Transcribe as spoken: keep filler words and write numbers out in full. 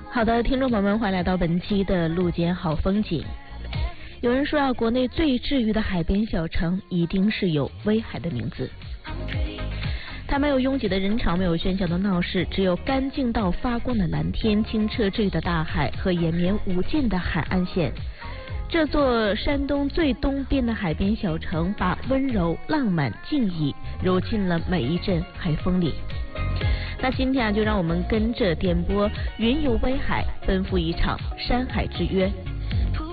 好的，听众朋友们，欢迎来到本期的路见好风景。有人说啊，国内最治愈的海边小城一定是有威海的名字。它没有拥挤的人潮，没有喧嚣的闹市，只有干净到发光的蓝天、清澈治愈的大海和延绵无尽的海岸线。这座山东最东边的海边小城，把温柔、浪漫、静谧揉进了每一阵海风里。那今天啊，就让我们跟着电波云游威海，奔赴一场山海之约。